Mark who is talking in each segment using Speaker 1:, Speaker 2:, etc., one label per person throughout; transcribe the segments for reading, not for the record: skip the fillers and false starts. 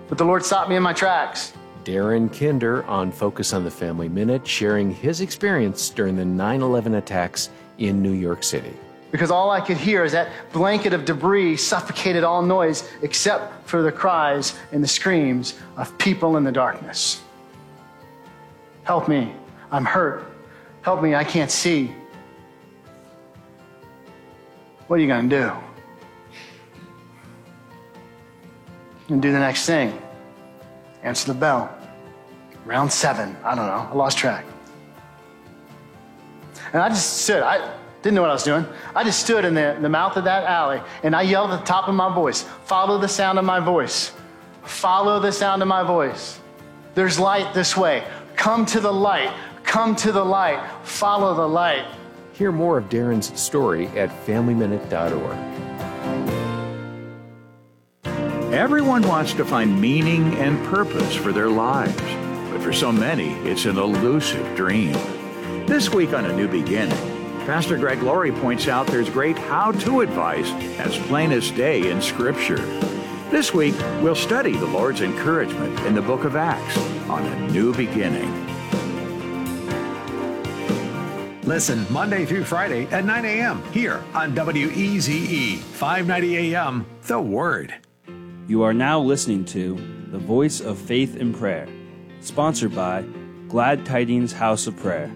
Speaker 1: But the Lord stopped me in my tracks.
Speaker 2: Darren Kinder on Focus on the Family Minute, sharing his experience during the 9/11 attacks in New York City.
Speaker 1: Because all I could hear is that blanket of debris suffocated all noise except for the cries and the screams of people in the darkness. Help me, I'm hurt. Help me, I can't see. What are you gonna do? And do the next thing. Answer the bell. Round 7, I don't know, I lost track. And I just stood, I didn't know what I was doing. I just stood in the mouth of that alley and I yelled at the top of my voice, follow the sound of my voice. Follow the sound of my voice. There's light this way. Come to the light. Come to the light. Follow the light.
Speaker 2: Hear more of Darren's story at FamilyMinute.org.
Speaker 3: Everyone wants to find meaning and purpose for their lives, but for so many, it's an elusive dream. This week on A New Beginning, Pastor Greg Laurie points out there's great how-to advice as plain as day in Scripture. This week, we'll study the Lord's encouragement in the book of Acts on A New Beginning.
Speaker 4: Listen Monday through Friday at 9 a.m. here on WEZE 590 AM, The Word.
Speaker 5: You are now listening to The Voice of Faith in Prayer, sponsored by Glad Tidings House of Prayer.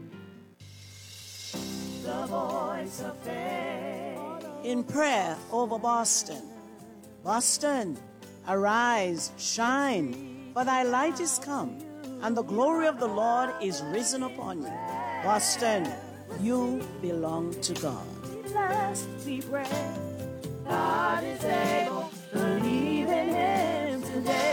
Speaker 6: The Voice of Faith in prayer over Boston. Boston, arise, shine, for thy light is come, and the glory of the Lord is risen upon you. Boston, you belong to God. Last we pray, God is able. Believe in Him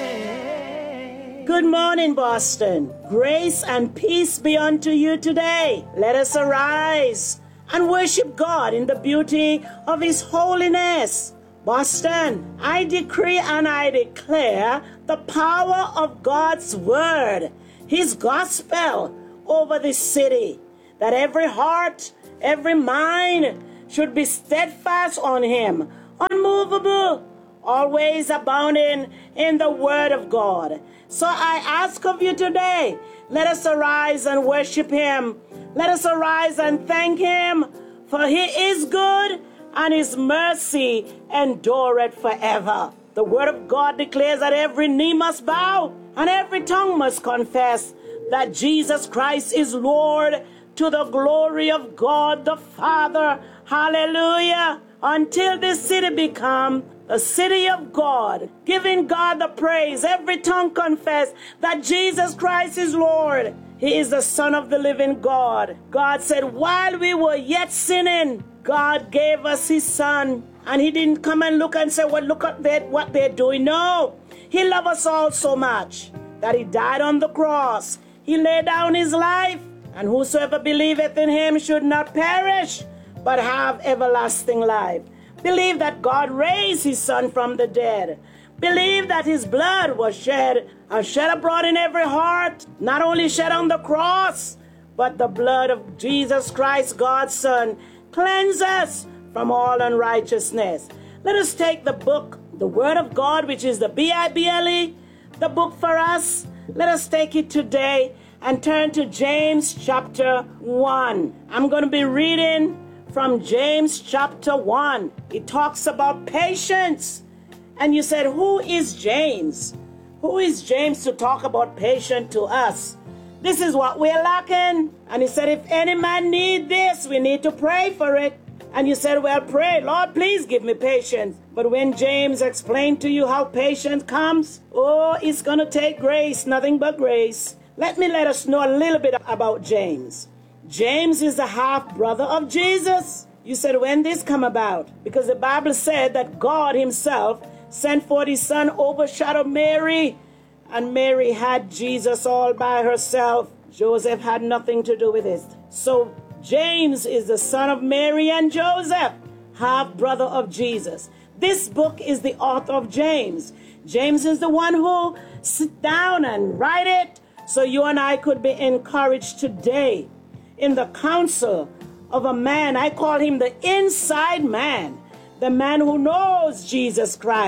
Speaker 6: today. Good morning, Boston. Grace and peace be unto you today. Let us arise and worship God in the beauty of His holiness. Boston, I decree and I declare the power of God's word, His gospel over this city, that every heart, every mind should be steadfast on Him, unmovable, always abounding in the word of God. So I ask of you today, let us arise and worship Him. Let us arise and thank Him, for He is good and His mercy endureth forever. The word of God declares that every knee must bow and every tongue must confess that Jesus Christ is Lord, to the glory of God the Father. Hallelujah. Until this city become the city of God, giving God the praise. Every tongue confess that Jesus Christ is Lord. He is the Son of the living God. God said, while we were yet sinning, God gave us His Son. And He didn't come and look and say, well, look at what they're doing. No, He loved us all so much that He died on the cross. He laid down His life. And whosoever believeth in Him should not perish, but have everlasting life. Believe that God raised His Son from the dead. Believe that His blood was shed abroad in every heart, not only shed on the cross, but the blood of Jesus Christ, God's Son, cleanse us from all unrighteousness. Let us take the book, the Word of God, which is the Bible, the book for us. Let us take it today and turn to James chapter 1. I'm going to be reading from James chapter 1. It talks about patience. And you said, who is James? Who is James to talk about patience to us? This is what we're lacking. And he said, if any man need this, we need to pray for it. And you said, well, pray, Lord, please give me patience. But when James explained to you how patience comes, oh, it's going to take grace, nothing but grace. Let us know a little bit about James. James is the half-brother of Jesus. You said, when this come about? Because the Bible said that God Himself sent forth His Son, overshadowed Mary, and Mary had Jesus all by herself. Joseph had nothing to do with it. So James is the son of Mary and Joseph, half-brother of Jesus. This book is the author of James. James is the one who sit down and write it so you and I could be encouraged today in the counsel of a man. I call him the inside man, the man who knows Jesus Christ,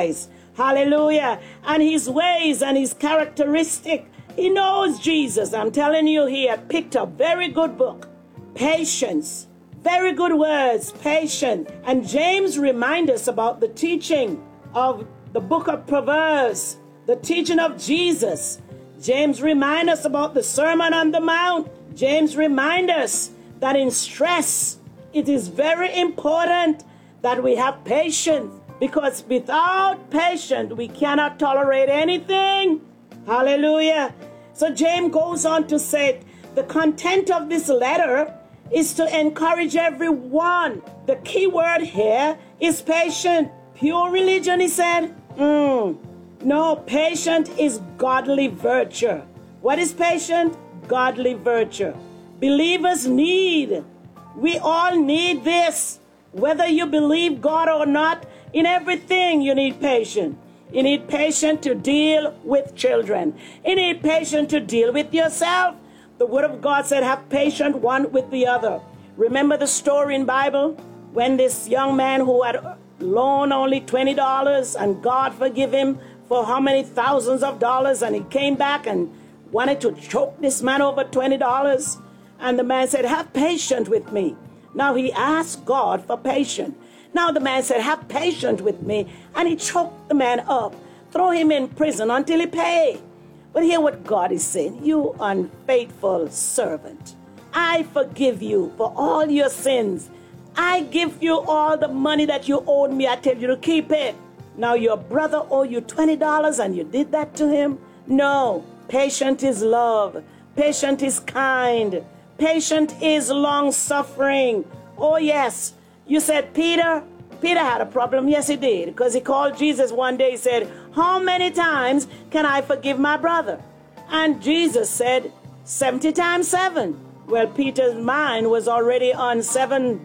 Speaker 6: Hallelujah. And his ways and his characteristic. He knows Jesus. I'm telling you, he had picked a very good book. Patience. Very good words. Patience. And James reminds us about the teaching of the book of Proverbs, the teaching of Jesus. James reminds us about the Sermon on the Mount. James reminds us that in stress, it is very important that we have patience, because without patience, we cannot tolerate anything. Hallelujah. So James goes on to say, the content of this letter is to encourage everyone. The key word here is patient. Pure religion, he said. No, patient is godly virtue. What is patient? Godly virtue. Believers need. We all need this. Whether you believe God or not, in everything you need patience. You need patience to deal with children. You need patience to deal with yourself. The Word of God said, have patience one with the other. Remember the story in Bible when this young man who had loaned only $20 and God forgive him for how many thousands of dollars, and he came back and wanted to choke this man over $20. And the man said, have patience with me. Now he asked God for patience. Now the man said, have patience with me. And he choked the man up, throw him in prison until he paid. But hear what God is saying. You unfaithful servant, I forgive you for all your sins. I give you all the money that you owed me. I tell you to keep it. Now your brother owed you $20 and you did that to him? No. Patient is love. Patient is kind. Patient is long-suffering. Oh, yes. You said, Peter had a problem. Yes, he did. Because he called Jesus one day. He said, how many times can I forgive my brother? And Jesus said, 70 times 7. Well, Peter's mind was already on 7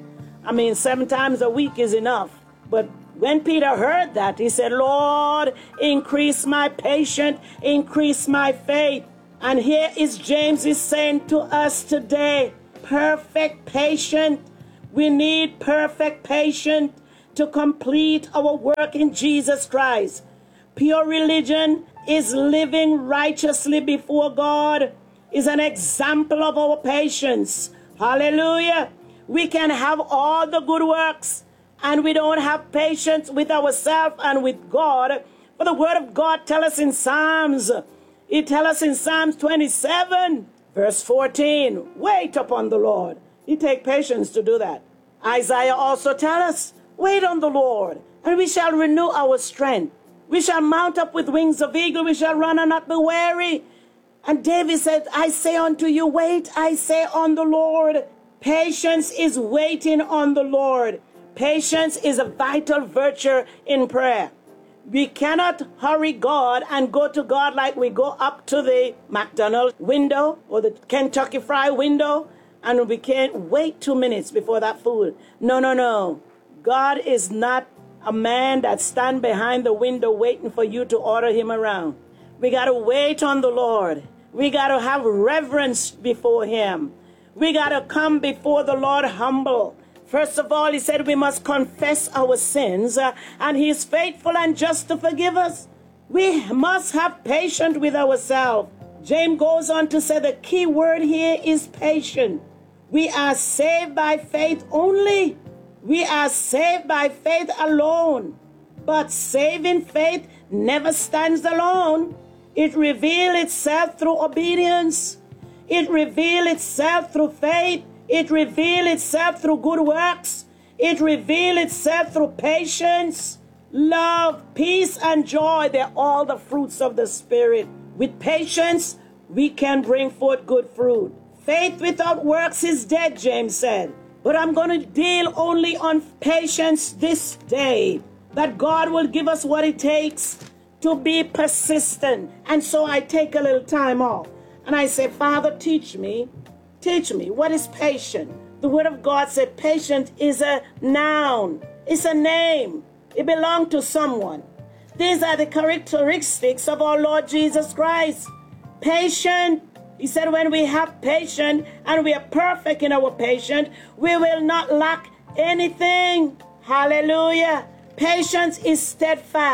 Speaker 6: times a week is enough. But when Peter heard that, he said, Lord, increase my patience, increase my faith. And here is James is saying to us today, perfect patience. We need perfect patience to complete our work in Jesus Christ. Pure religion is living righteously before God, is an example of our patience. Hallelujah. We can have all the good works and we don't have patience with ourselves and with God. For the word of God tells us in Psalms, it tells us in Psalms 27, verse 14, wait upon the Lord. It takes patience to do that. Isaiah also tells us, wait on the Lord, and we shall renew our strength. We shall mount up with wings of eagle. We shall run and not be weary. And David said, I say unto you, wait, I say on the Lord. Patience is waiting on the Lord. Patience is a vital virtue in prayer. We cannot hurry God and go to God like we go up to the McDonald's window or the Kentucky Fried window and we can't wait 2 minutes before that food. No. God is not a man that stands behind the window waiting for you to order him around. We got to wait on the Lord. We got to have reverence before him. We got to come before the Lord humble. First of all, he said we must confess our sins, and he is faithful and just to forgive us. We must have patience with ourselves. James goes on to say the key word here is patient. We are saved by faith only. We are saved by faith alone. But saving faith never stands alone. It reveals itself through obedience. It reveals itself through faith. It reveals itself through good works. It reveals itself through patience, love, peace, and joy. They're all the fruits of the Spirit. With patience, we can bring forth good fruit. Faith without works is dead, James said. But I'm going to deal only on patience this day, that God will give us what it takes to be persistent. And so I take a little time off. And I say, Father, teach me. Teach me, what is patient? The Word of God said patient is a noun. It's a name. It belongs to someone. These are the characteristics of our Lord Jesus Christ. Patient. He said when we have patience and we are perfect in our patience, we will not lack anything. Hallelujah. Patience is steadfast.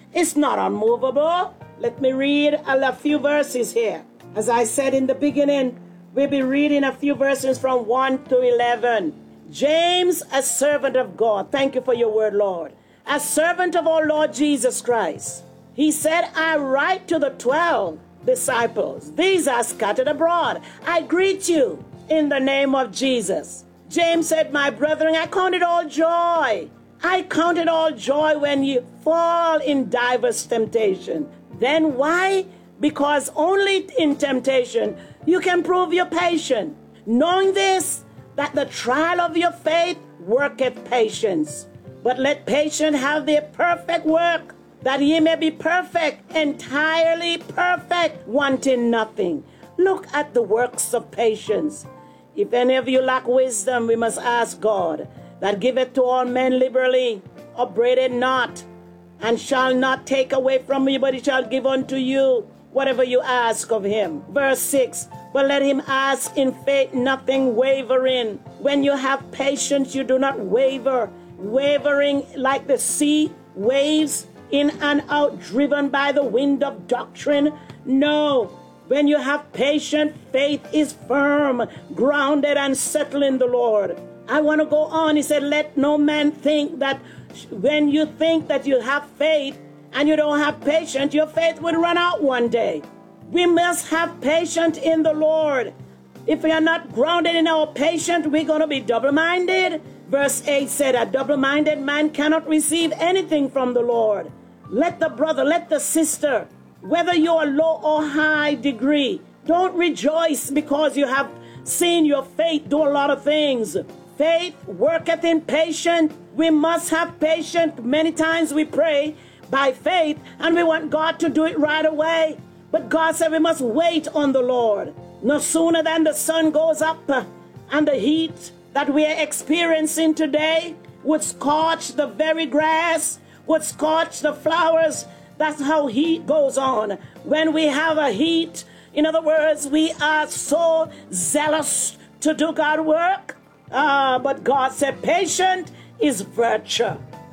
Speaker 6: is not unmovable. Let me read a few verses here. As I said in the beginning, we'll be reading a few verses from 1 to 11. James, a servant of God. Thank you for your word, Lord. A servant of our Lord Jesus Christ. He said, I write to the 12 disciples. These are scattered abroad. I greet you in the name of Jesus. James said, my brethren, I count it all joy. I count it all joy when you fall in diverse temptation. Then why? Because only in temptation you can prove your patience. Knowing this, that the trial of your faith worketh patience. But let patience have their perfect work, that ye may be perfect, entirely perfect, wanting nothing. Look at the works of patience. If any of you lack wisdom, we must ask God, that giveth to all men liberally, upbraideth not, and shall not take away from you, but he shall give unto you whatever you ask of him. Verse 6, but let him ask in faith, nothing wavering. When you have patience, you do not waver, wavering like the sea waves, in and out, driven by the wind of doctrine. No, when you have patience, faith is firm, grounded and settled in the Lord. I want to go on. He said, let no man think that when you think that you have faith and you don't have patience, your faith will run out one day. We must have patience in the Lord. If we are not grounded in our patience, we're going to be double-minded. Verse 8 said, a double-minded man cannot receive anything from the Lord. Let the brother, let the sister, whether you're low or high degree, don't rejoice because you have seen your faith do a lot of things. Faith worketh in patience. We must have patience. Many times we pray by faith and we want God to do it right away. But God said we must wait on the Lord. No sooner than the sun goes up and the heat that we are experiencing today would scorch the very grass, would scorch the flowers. That's how heat goes on. When we have a heat, in other words, we are so zealous to do God's work. But God said, patient is virtue.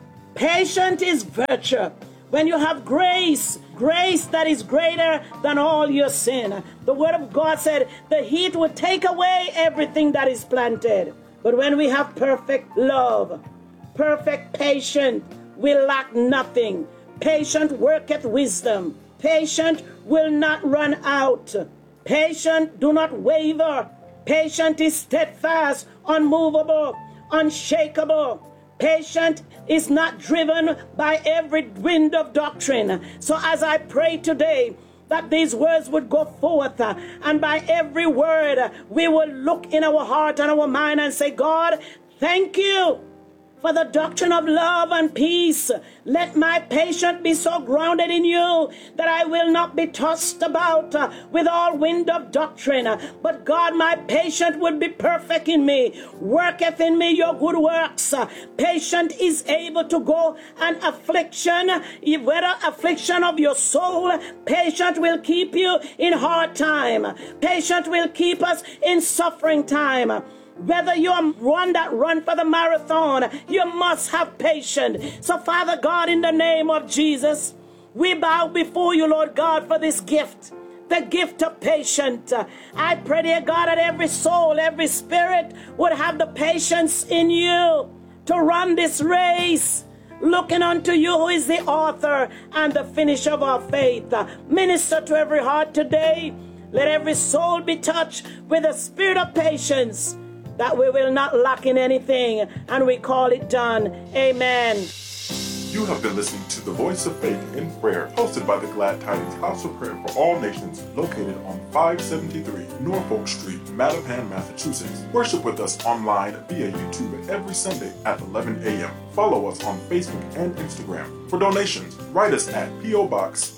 Speaker 6: Patient is virtue. When you have grace, grace that is greater than all your sin. The word of God said the heat would take away everything that is planted. But when we have perfect love, perfect patience, we lack nothing. Patient worketh wisdom. Patient will not run out. Patient do not waver. Patient is steadfast, unmovable, unshakable. Patient is not driven by every wind of doctrine. So as I pray today, that these words would go forth, and by every word we will look in our heart and our mind and say, God, thank you for the doctrine of love and peace. Let my patience be so grounded in you that I will not be tossed about with all wind of doctrine. But God, my patience would be perfect in me. Worketh in me your good works. Patient is able to go an affliction, whether affliction of your soul. Patient will keep you in hard time. Patient will keep us in suffering time. Whether you're one that run for the marathon, you must have patience. So, Father God, in the name of Jesus, we bow before you, Lord God, for this gift, the gift of patience. I pray, dear God, that every soul, every spirit would have the patience in you to run this race, looking unto you who is the author and the finisher of our faith. Minister to every heart today. Let every soul be touched with the spirit of patience, that we will not lack in anything, and we call it done. Amen.
Speaker 7: You have been listening to The Voice of Faith in Prayer, hosted by the Glad Tidings House of Prayer for All Nations, located on 573 Norfolk Street, Mattapan, Massachusetts. Worship with us online via YouTube every Sunday at 11 a.m. Follow us on Facebook and Instagram. For donations, write us at P.O. Box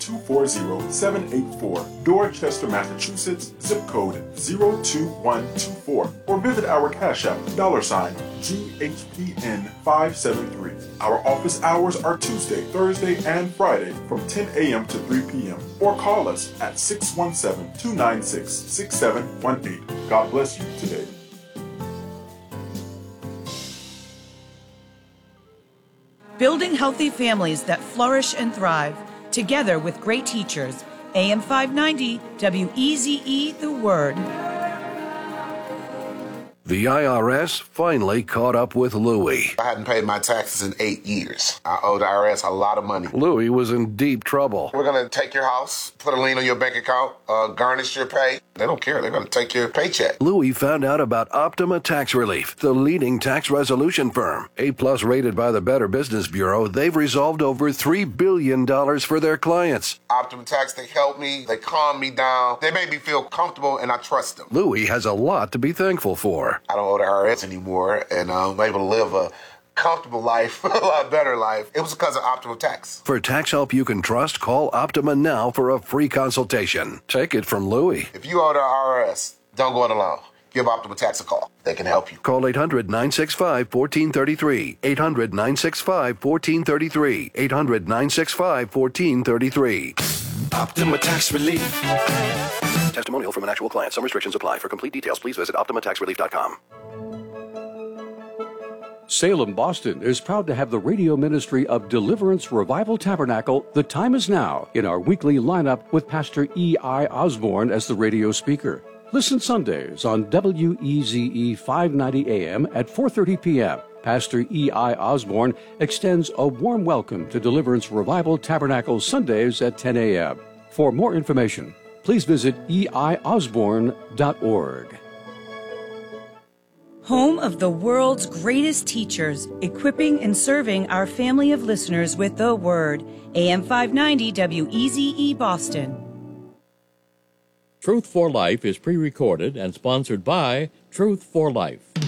Speaker 7: 240784, Dorchester, Massachusetts, zip code 02124, or visit our Cash App, $GHPN 573. Our office hours are Tuesday, Thursday, and Friday from 10 a.m. to 3 p.m. Or call us at 617-296-6718. God bless you today.
Speaker 8: Building healthy families that flourish and thrive. together with great teachers. AM 590, WEZE, The Word.
Speaker 9: The IRS finally caught up with Louie.
Speaker 10: I hadn't paid my taxes in 8 years. I owe the IRS a lot of money.
Speaker 9: Louie was in deep trouble.
Speaker 10: We're going to take your house, put a lien on your bank account, garnish your pay. They don't care. They're going to take your paycheck.
Speaker 9: Louie found out about Optima Tax Relief, the leading tax resolution firm. A-plus rated by the Better Business Bureau, they've resolved over $3 billion for their clients.
Speaker 10: Optima Tax, they help me. They calm me down. They make me feel comfortable, and I trust them.
Speaker 9: Louie has a lot to be thankful for.
Speaker 10: I don't owe the IRS anymore, and I'm able to live a comfortable life, a lot better life. It was because of Optima Tax.
Speaker 9: For tax help you can trust, call Optima now for a free consultation. Take it from Louie.
Speaker 10: If you owe the IRS, don't go it alone. Give Optima Tax a call. They can help you.
Speaker 9: Call 800-965-1433. 800-965-1433. 800-965-1433.
Speaker 11: Optima Tax Relief.
Speaker 9: Testimonial from an actual client. Some restrictions apply. For complete details, please visit OptimaTaxRelief.com.
Speaker 12: Salem, Boston is proud to have the radio ministry of Deliverance Revival Tabernacle, The Time Is Now, in our weekly lineup with Pastor E.I. Osborne as the radio speaker. Listen Sundays on WEZE 590 AM at 4:30 p.m. Pastor E.I. Osborne extends a warm welcome to Deliverance Revival Tabernacle Sundays at 10 a.m. For more information, please visit eiosborne.org.
Speaker 8: Home of the world's greatest teachers, equipping and serving our family of listeners with the Word. AM 590 WEZE Boston.
Speaker 13: Truth for Life is pre-recorded and sponsored by Truth for Life.